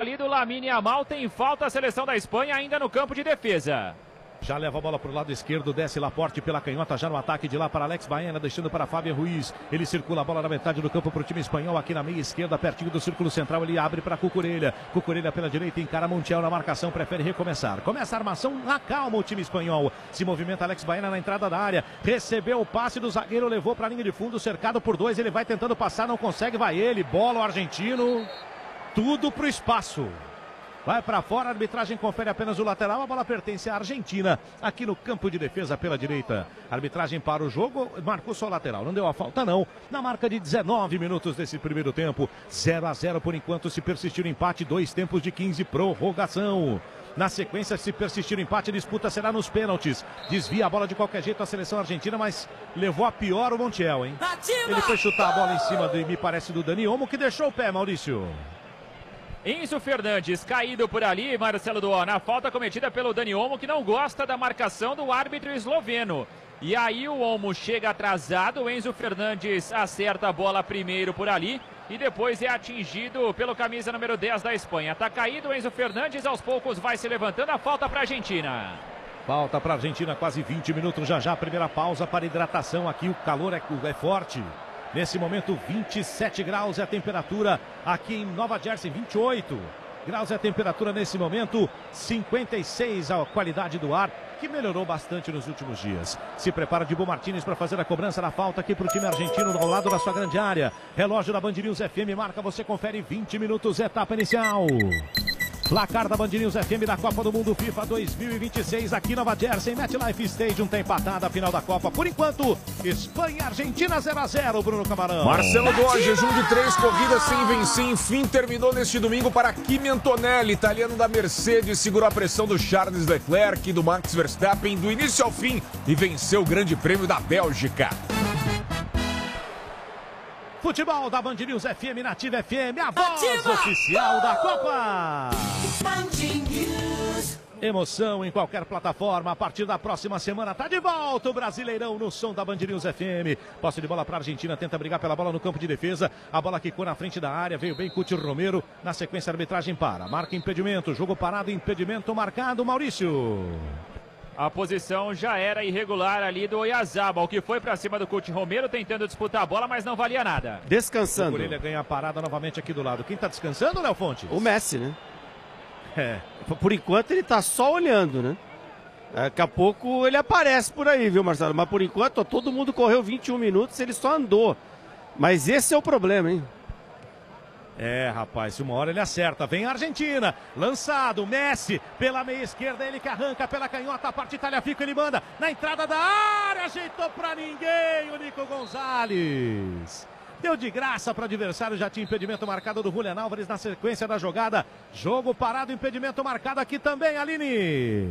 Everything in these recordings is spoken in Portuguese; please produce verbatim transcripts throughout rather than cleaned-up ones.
ali do Lamine Yamal. Tem falta a seleção da Espanha ainda no campo de defesa. Já leva a bola para o lado esquerdo, desce Laporte pela canhota, já no ataque de lá para Alex Baena, deixando para Fábio Ruiz. Ele circula a bola na metade do campo para o time espanhol, aqui na meia esquerda, pertinho do círculo central, ele abre para Cucurella. Cucurella pela direita, encara Montiel na marcação, prefere recomeçar. Começa a armação, na calma o time espanhol. Se movimenta Alex Baena na entrada da área, recebeu o passe do zagueiro, levou para a linha de fundo, cercado por dois, ele vai tentando passar, não consegue, vai ele, bola o argentino, tudo para o espaço. Vai para fora, a arbitragem confere apenas o lateral, a bola pertence à Argentina, aqui no campo de defesa pela direita. A arbitragem para o jogo, marcou só o lateral, não deu a falta não. Na marca de dezenove minutos desse primeiro tempo, zero a zero por enquanto, se persistir o empate, dois tempos de quinze, prorrogação. Na sequência, se persistir o empate, a disputa será nos pênaltis. Desvia a bola de qualquer jeito a seleção argentina, mas levou a pior o Montiel, hein? Ele foi chutar a bola em cima, do, me parece, do Dani Olmo, que deixou o pé, Maurício. Enzo Fernandes caído por ali, Marcelo Duó, na falta cometida pelo Dani Olmo, que não gosta da marcação do árbitro esloveno. E aí o Olmo chega atrasado, o Enzo Fernandes acerta a bola primeiro por ali e depois é atingido pelo camisa número dez da Espanha. Tá caído o Enzo Fernandes, aos poucos vai se levantando, a falta para a Argentina. Falta para a Argentina, quase vinte minutos já já, primeira pausa para hidratação aqui, o calor é, é forte. Nesse momento, vinte e sete graus é a temperatura aqui em Nova Jersey, vinte e oito graus é a temperatura nesse momento, cinquenta e seis a qualidade do ar, que melhorou bastante nos últimos dias. Se prepara Dibu Martínez para fazer a cobrança da falta aqui para o time argentino ao lado da sua grande área. Relógio da Band News F M marca, você confere, vinte minutos, etapa inicial. Placar da Band News F M da Copa do Mundo FIFA dois mil e vinte e seis aqui em Nova Jersey, MetLife Stadium, tem empatada a final da Copa. Por enquanto, Espanha e Argentina zero a zero, Bruno Camarão. Marcelo Duó, jejum de três corridas sem vencer, enfim terminou neste domingo para Kimi Antonelli, italiano da Mercedes, segurou a pressão do Charles Leclerc e do Max Verstappen do início ao fim e venceu o Grande Prêmio da Bélgica. Futebol da Band News F M, Nativa F M, a voz Ativa! Oficial da Copa. Emoção em qualquer plataforma. A partir da próxima semana tá de volta o Brasileirão no som da Band News F M. Posse de bola para a Argentina, tenta brigar pela bola no campo de defesa. A bola quicou na frente da área, veio bem Cuti Romero. Na sequência, a arbitragem para. Marca impedimento, jogo parado, impedimento marcado, Maurício. A posição já era irregular ali do Oyarzabal, que foi para cima do Cuti Romero tentando disputar a bola, mas não valia nada. Descansando. O Cucurella ganha a parada novamente aqui do lado. Quem tá descansando, Léo Fontes? O Messi, né? É. Por enquanto ele tá só olhando, né? Daqui a pouco ele aparece por aí, viu, Marcelo? Mas por enquanto, ó, todo mundo correu vinte e um minutos, ele só andou. Mas esse é o problema, hein? É, rapaz, uma hora ele acerta. Vem a Argentina, lançado, Messi pela meia esquerda, ele que arranca pela canhota, a parte Tagliafico, ele manda na entrada da área, ajeitou pra ninguém o Nico Gonzalez. Deu de graça para o adversário, já tinha impedimento marcado do Julián Álvares na sequência da jogada. Jogo parado, impedimento marcado aqui também, Aline.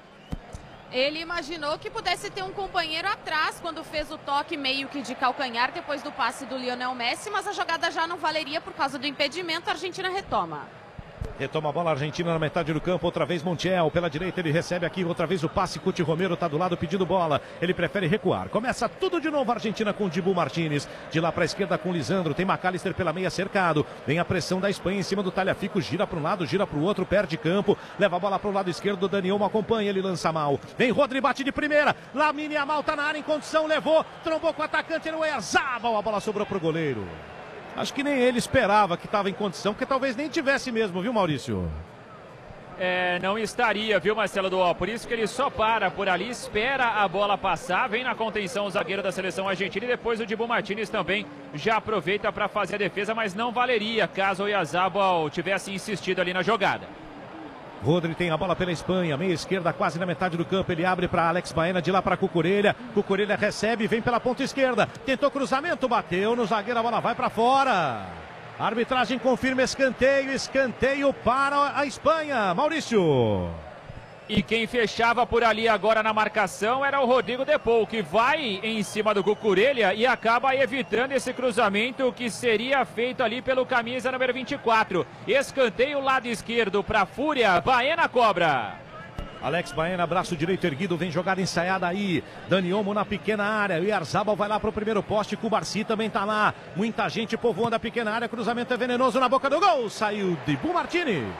Ele imaginou que pudesse ter um companheiro atrás quando fez o toque meio que de calcanhar depois do passe do Lionel Messi, mas a jogada já não valeria por causa do impedimento. A Argentina retoma. Retoma a bola a Argentina na metade do campo, outra vez Montiel, pela direita ele recebe aqui, outra vez o passe, Cuti Romero tá do lado pedindo bola, ele prefere recuar, começa tudo de novo a Argentina com Dibu Martínez, de lá para a esquerda com Lisandro, tem McAllister pela meia cercado, vem a pressão da Espanha em cima do Tagliafico, gira para um lado, gira para o outro, perde campo, leva a bola para o lado esquerdo, Dani Olmo acompanha, ele lança mal, vem Rodri, bate de primeira, Lamine Yamal tá na área em condição, levou, trombou com o atacante, ele Oyarzabal, a bola sobrou pro goleiro. Acho que nem ele esperava que estava em condição, porque talvez nem tivesse mesmo, viu, Maurício? É, não estaria, viu, Marcelo Duó? Por isso que ele só para por ali, espera a bola passar, vem na contenção o zagueiro da seleção argentina e depois o Dibu Martínez também já aproveita para fazer a defesa, mas não valeria caso o Oyarzabal tivesse insistido ali na jogada. Rodri tem a bola pela Espanha, meia esquerda quase na metade do campo, ele abre para Alex Baena, de lá para Cucurella, Cucurella recebe, vem pela ponta esquerda, tentou cruzamento, bateu no zagueiro, a bola vai para fora. A arbitragem confirma escanteio, escanteio para a Espanha, Maurício. E quem fechava por ali agora na marcação era o Rodrigo De Paul, que vai em cima do Cucurella e acaba evitando esse cruzamento que seria feito ali pelo camisa número vinte e quatro. Escanteio lado esquerdo para Fúria, Baena cobra. Alex Baena, braço direito erguido, vem jogada ensaiada aí. Dani Olmo na pequena área. O Oyarzabal vai lá para o primeiro poste. Cubarsi também tá lá. Muita gente povoando a pequena área. Cruzamento é venenoso na boca do gol. Saiu Dibu Martínez.